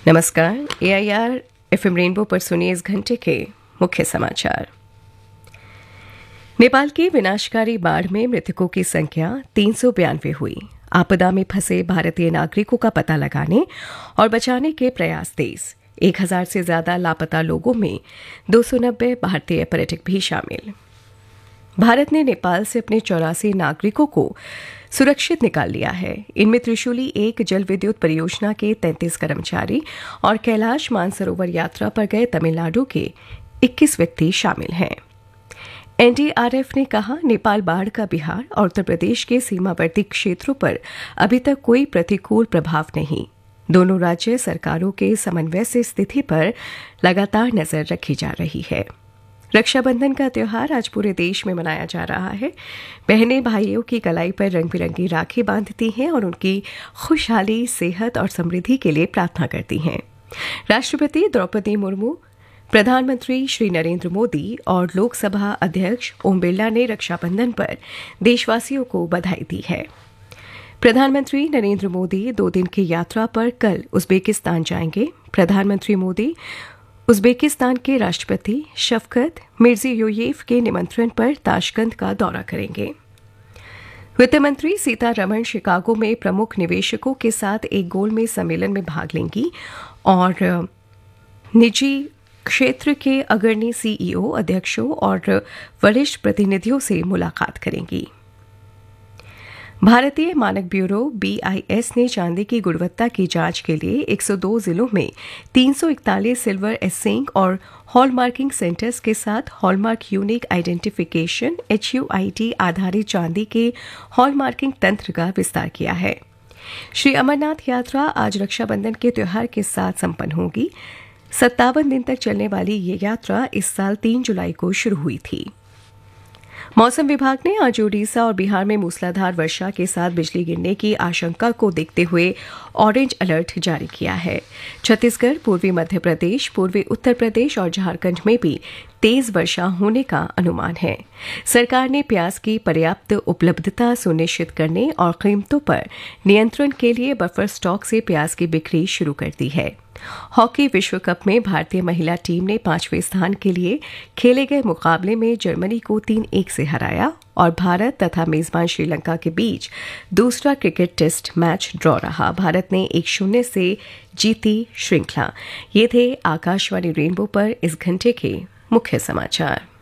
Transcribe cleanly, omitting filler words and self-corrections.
नमस्कार। AIR FM rainbow पर सुनिए इस घंटे के मुख्य समाचार। नेपाल की विनाशकारी बाढ़ में मृतकों की संख्या 392 हुई। आपदा में फंसे भारतीय नागरिकों का पता लगाने और बचाने के प्रयास तेज। 1000 से ज्यादा लापता लोगों में 290 भारतीय पर्यटक भी शामिल। भारत ने नेपाल से अपने 84 नागरिकों को सुरक्षित निकाल लिया है। इनमें त्रिशूली 1 जल विद्युत परियोजना के 33 कर्मचारी और कैलाश मानसरोवर यात्रा पर गए तमिलनाडु के 21 व्यक्ति शामिल हैं। NDRF ने कहा, नेपाल बाढ़ का बिहार और उत्तर प्रदेश के सीमावर्ती क्षेत्रों पर अभी तक कोई प्रतिकूल प्रभाव नहीं। दोनों राज्य सरकारों के समन्वय से स्थिति पर लगातार नजर रखी जा रही है। रक्षाबंधन का त्योहार आज पूरे देश में मनाया जा रहा है। बहनें भाइयों की कलाई पर रंग बिरंगी राखी बांधती हैं और उनकी खुशहाली, सेहत और समृद्धि के लिए प्रार्थना करती हैं। राष्ट्रपति द्रौपदी मुर्मू, प्रधानमंत्री श्री नरेंद्र मोदी और लोकसभा अध्यक्ष ओम बिरला ने रक्षाबंधन पर देशवासियों को बधाई दी है। प्रधानमंत्री नरेंद्र मोदी 2 दिन की यात्रा पर कल उज्बेकिस्तान जाएंगे। प्रधानमंत्री मोदी उज्बेकिस्तान के राष्ट्रपति शफकत मिर्जियोयेव के निमंत्रण पर ताशकंद का दौरा करेंगे। वित्त मंत्री सीतारमण शिकागो में प्रमुख निवेशकों के साथ एक गोलमेज सम्मेलन में भाग लेंगी और निजी क्षेत्र के अग्रणी CEO, अध्यक्षों और वरिष्ठ प्रतिनिधियों से मुलाकात करेंगी। भारतीय मानक ब्यूरो BIS ने चांदी की गुणवत्ता की जांच के लिए 102 जिलों में 341 सिल्वर एसेंक और हॉलमार्किंग सेंटर्स के साथ हॉलमार्क यूनिक आइडेंटिफिकेशन HUID आधारित चांदी के हॉलमार्किंग तंत्र का विस्तार किया है। श्री अमरनाथ यात्रा आज रक्षाबंधन के त्योहार के साथ संपन्न होगी। 57 दिन तक चलने वाली ये यात्रा इस साल 3 जुलाई को शुरू हुई थी। मौसम विभाग ने आज ओडिशा और बिहार में मूसलाधार वर्षा के साथ बिजली गिरने की आशंका को देखते हुए ऑरेंज अलर्ट जारी किया है। छत्तीसगढ़, पूर्वी मध्य प्रदेश, पूर्वी उत्तर प्रदेश और झारखंड में भी तेज वर्षा होने का अनुमान है। सरकार ने प्याज की पर्याप्त उपलब्धता सुनिश्चित करने और कीमतों पर नियंत्रण के लिए बफर स्टॉक से प्याज की बिक्री शुरू कर दी है। हॉकी विश्व कप में भारतीय महिला टीम ने 5वें स्थान के लिए खेले गए मुकाबले में जर्मनी को 3-1 से हराया और भारत तथा मेजबान श्रीलंका के बीच दूसरा क्रिकेट टेस्ट मैच ड्रॉ रहा। भारत ने 1-0 से जीती श्रृंखला। ये थे आकाशवाणी रेनबो पर इस घंटे के मुख्य समाचार।